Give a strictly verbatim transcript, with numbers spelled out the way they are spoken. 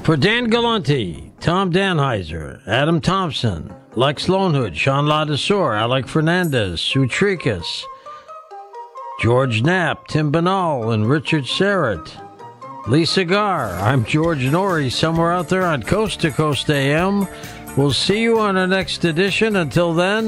For Dan Galante, Tom Danheiser, Adam Thompson, Lex Lonehood, Sean Ladesseur, Alec Fernandez, Sue Tricas, George Knapp, Tim Banal, and Richard Serrett. Lisa Gar, I'm George Norrie, somewhere out there on Coast to Coast A M. We'll see you on our next edition. Until then,